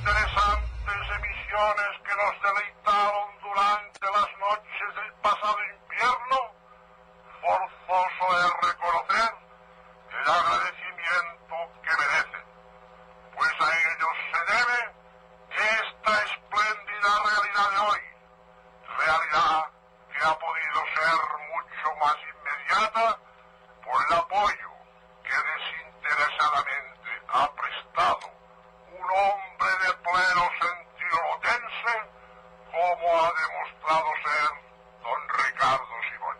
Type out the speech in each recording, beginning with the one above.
interesantes emisiones que nos deleitaron durante las noches del pasado invierno, forzoso es reconocer el agradecimiento que merecen, pues a ellos se debe esta espléndida realidad de hoy, realidad que ha podido ser mucho más inmediata por el apoyo que desinteresadamente ha prestado un hombre de pleno sentido lotense como ha demostrado ser don Ricardo Simón.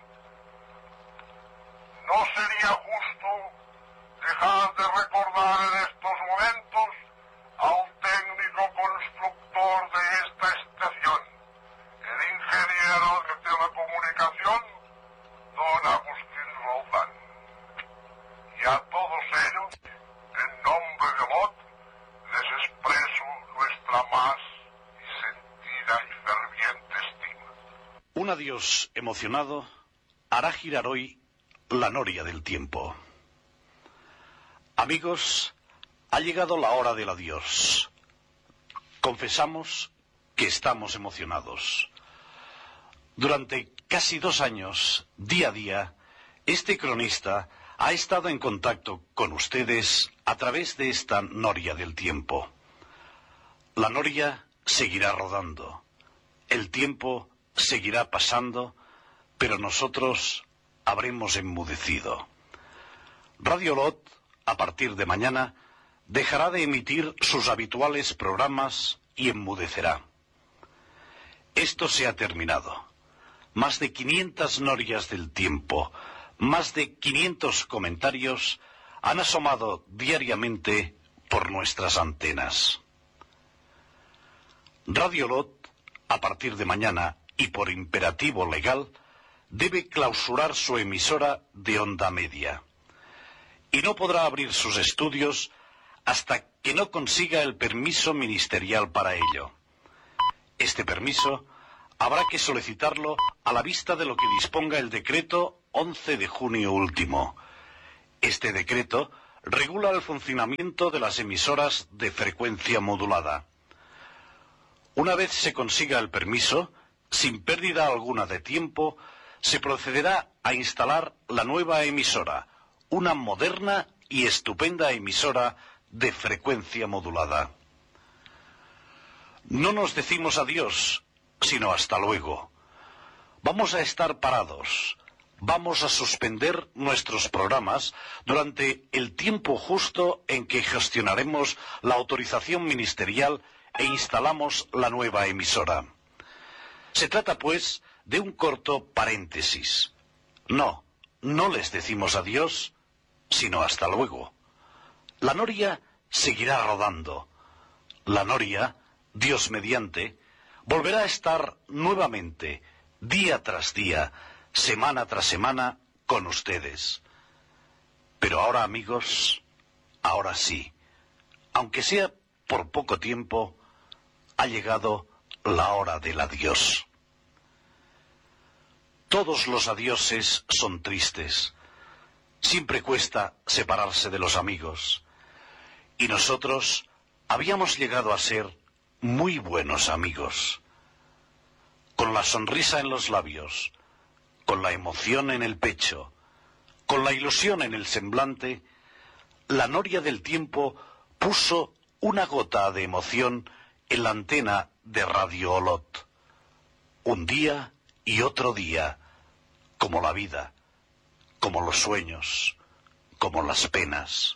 No sería justo dejar de recordar en estos momentos al técnico constructor de esta estación, el ingeniero de telecomunicación, don Agustín Roldán. Y a todos ellos, en nombre de LOT, les expreso nuestra más sentida y ferviente estima. Un adiós emocionado hará girar hoy la noria del tiempo. Amigos, ha llegado la hora del adiós. Confesamos que estamos emocionados. Durante casi 2 años, día a día, este cronista ha estado en contacto con ustedes a través de esta noria del tiempo. La noria seguirá rodando, el tiempo seguirá pasando, pero nosotros habremos enmudecido. Radio Lot, a partir de mañana, dejará de emitir sus habituales programas y enmudecerá. Esto se ha terminado. Más de 500 norias del tiempo, más de 500 comentarios han asomado diariamente por nuestras antenas. Radio Lot, a partir de mañana y por imperativo legal, debe clausurar su emisora de onda media. Y no podrá abrir sus estudios hasta que no consiga el permiso ministerial para ello. Este permiso habrá que solicitarlo a la vista de lo que disponga el decreto 11 de junio último. Este decreto regula el funcionamiento de las emisoras de frecuencia modulada. Una vez se consiga el permiso, sin pérdida alguna de tiempo, se procederá a instalar la nueva emisora, una moderna y estupenda emisora de frecuencia modulada. No nos decimos adiós, sino hasta luego. Vamos a estar parados. Vamos a suspender nuestros programas durante el tiempo justo en que gestionaremos la autorización ministerial e instalamos la nueva emisora. Se trata, pues, de un corto paréntesis. No les decimos adiós, sino hasta luego. La noria seguirá rodando. La noria, Dios mediante, volverá a estar nuevamente, día tras día, semana tras semana, con ustedes. Pero ahora, amigos, ahora sí, aunque sea por poco tiempo, ha llegado la hora del adiós. Todos los adioses son tristes. Siempre cuesta separarse de los amigos. Y nosotros habíamos llegado a ser muy buenos amigos. Con la sonrisa en los labios, con la emoción en el pecho, con la ilusión en el semblante, la noria del tiempo puso una gota de emoción en la antena de Radio Olot. Un día y otro día, como la vida, como los sueños, como las penas.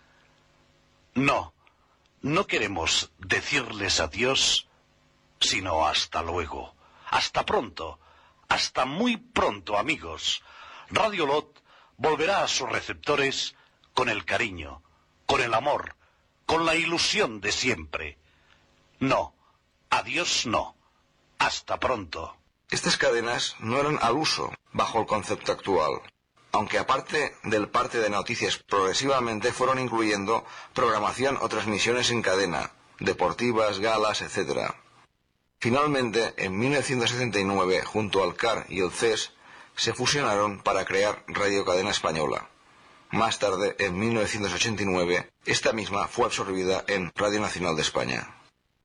No queremos decirles adiós, sino hasta luego, hasta pronto, hasta muy pronto, amigos. Radio Lot volverá a sus receptores con el cariño, con el amor, con la ilusión de siempre. No, adiós no, hasta pronto. Estas cadenas no eran al uso bajo el concepto actual, aunque aparte del parte de noticias progresivamente fueron incluyendo programación o transmisiones en cadena, deportivas, galas, etc. Finalmente, en 1979, junto al CAR y el CES, se fusionaron para crear Radio Cadena Española. Más tarde, en 1989, esta misma fue absorbida en Radio Nacional de España.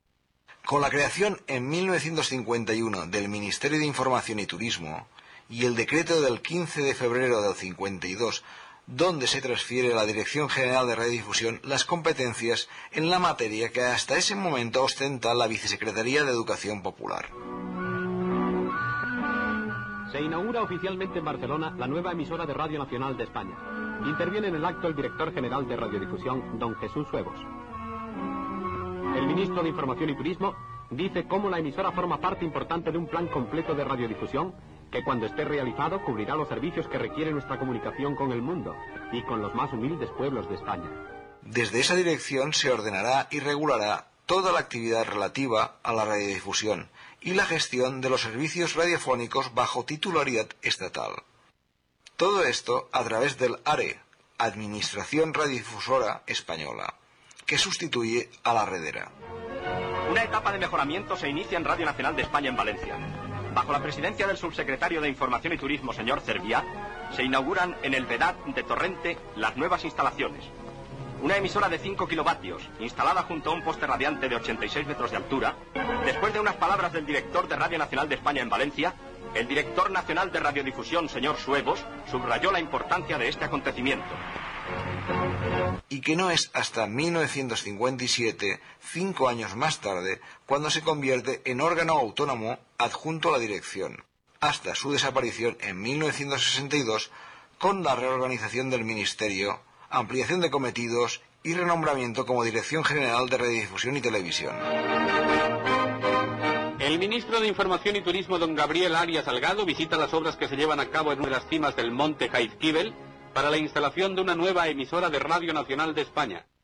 Con la creación en 1951 del Ministerio de Información y Turismo y el decreto del 15 de febrero del 52, donde se transfiere a la Dirección General de Radiodifusión las competencias en la materia que hasta ese momento ostenta la Vicesecretaría de Educación Popular. Se inaugura oficialmente en Barcelona la nueva emisora de Radio Nacional de España. Interviene en el acto el director general de Radiodifusión, don Jesús Suevos. El ministro de Información y Turismo dice cómo la emisora forma parte importante de un plan completo de radiodifusión que cuando esté realizado cubrirá los servicios que requiere nuestra comunicación con el mundo y con los más humildes pueblos de España. Desde esa dirección se ordenará y regulará toda la actividad relativa a la radiodifusión y la gestión de los servicios radiofónicos bajo titularidad estatal. Todo esto a través del ARE, Administración Radiodifusora Española, que sustituye a la Redera. Una etapa de mejoramiento se inicia en Radio Nacional de España en Valencia. Bajo la presidencia del subsecretario de Información y Turismo, señor Cerviá, se inauguran en el Vedat de Torrente las nuevas instalaciones. Una emisora de 5 kilovatios, instalada junto a un poste radiante de 86 metros de altura. Después de unas palabras del director de Radio Nacional de España en Valencia, el director nacional de radiodifusión, señor Suevos, subrayó la importancia de este acontecimiento. Y que no es hasta 1957, 5 años más tarde, cuando se convierte en órgano autónomo adjunto a la dirección, hasta su desaparición en 1962 con la reorganización del Ministerio, ampliación de cometidos y renombramiento como Dirección General de Radiodifusión y Televisión. El ministro de Información y Turismo, don Gabriel Arias Salgado, visita las obras que se llevan a cabo en una de las cimas del monte Jaizkibel para la instalación de una nueva emisora de Radio Nacional de España.